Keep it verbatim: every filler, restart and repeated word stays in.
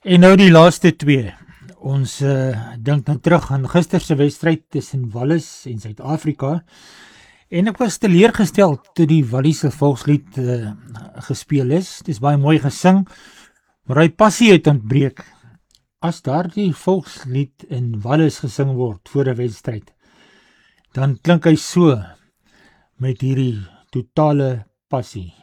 En nou die laaste twee. Ons uh, dink nou terug aan gisterse wedstryd tussen Wallis en Suid-Afrika. En ek was teleurgestel toe die Walliese volkslied uh, gespeel is. Dit is baie mooi gesing, maar hy passie het ontbreek. As daar die volkslied in Wallis gesing word voor 'n wedstryd, dan klink hy so met hierdie totale passie.